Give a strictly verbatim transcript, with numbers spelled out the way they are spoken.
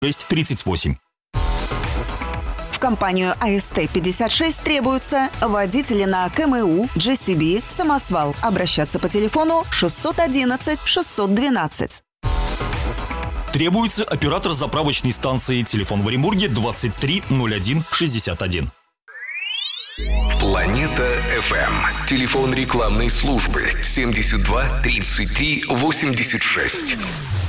шесть тридцать восемь. В компанию А Эс Тэ пятьдесят шесть требуются водители на Ка Эм У, Джи Си Би, самосвал. Обращаться по телефону шестьсот одиннадцать шестьсот двенадцать. Требуется оператор заправочной станции. Телефон в Оренбурге двадцать три ноль один шестьдесят один. Планета эф эм. Телефон рекламной службы семьдесят два тридцать три восемьдесят шесть.